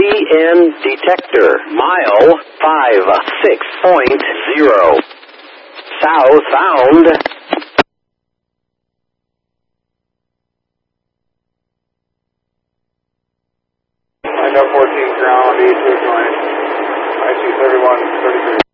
EN detector, mile 56.0. Southbound. I know 14 ground, E2 joint. IC 31, 33.